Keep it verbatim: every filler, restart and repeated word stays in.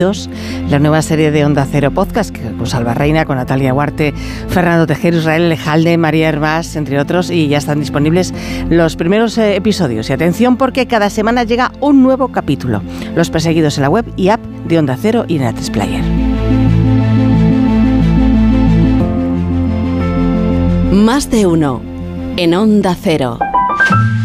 la nueva serie de Onda Cero Podcast, con Salva Reina, con Natalia Huarte, Fernando Tejero, Israel Lejalde, María Hervás, entre otros, y ya están disponibles los primeros eh, episodios. Y atención, porque cada semana llega un nuevo capítulo. Los perseguidos en la web y app de Onda Cero y en A tres Player. Más de uno en Onda Cero.